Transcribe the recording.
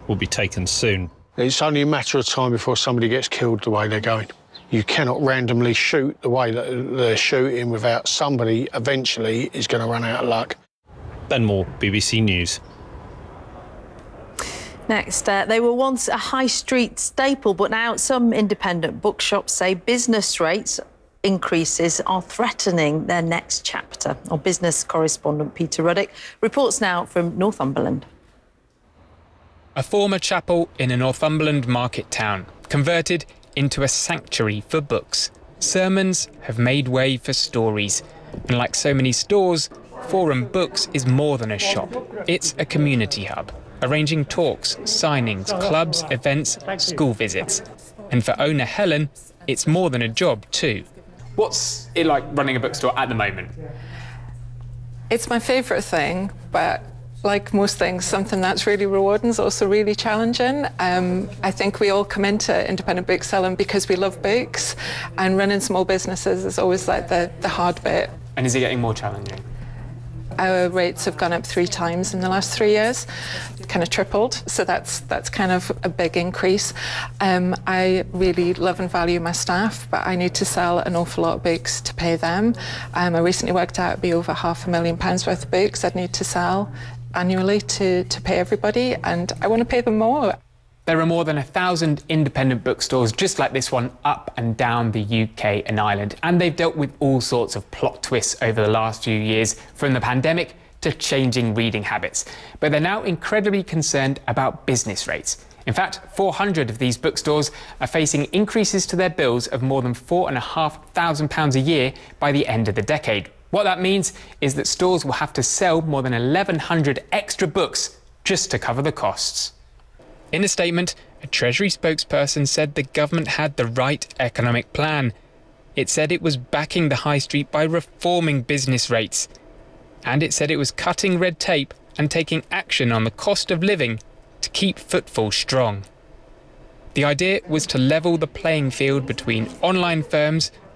will be taken soon. It's only a matter of time before somebody gets killed the way they're going. You cannot randomly shoot the way that they're shooting without somebody eventually is going to run out of luck. Ben Moore, BBC News. Next, they were once a high street staple, but now some independent bookshops say business rates increases are threatening their next chapter. Our business correspondent Peter Ruddock reports now from Northumberland. A former chapel in a Northumberland market town, converted into a sanctuary for books. Sermons have made way for stories. And like so many stores, Forum Books is more than a shop. It's a community hub, arranging talks, signings, clubs, events, school visits. And for owner Helen, it's more than a job too. What's it like running a bookstore at the moment? It's my favourite thing, but like most things, something that's really rewarding is also really challenging. I think we all come into independent book selling because we love books, and running small businesses is always like the hard bit. And is it getting more challenging? Our rates have gone up 3 times in the last 3 years, kind of tripled. So that's kind of a big increase. I really love and value my staff, but I need to sell an awful lot of books to pay them. I recently worked out it'd be over £500,000 worth of books I'd need to sell annually to pay everybody, and I want to pay them more. There are more than 1,000 independent bookstores just like this one up and down the UK and Ireland, and they've dealt with all sorts of plot twists over the last few years, from the pandemic to changing reading habits. But they're now incredibly concerned about business rates. In fact, 400 of these bookstores are facing increases to their bills of more than £4,500 a year by the end of the decade. What that means is that stores will have to sell more than 1,100 extra books just to cover the costs. In a statement, a Treasury spokesperson said the government had the right economic plan. It said it was backing the high street by reforming business rates. And it said it was cutting red tape and taking action on the cost of living to keep footfall strong. The idea was to level the playing field between online firms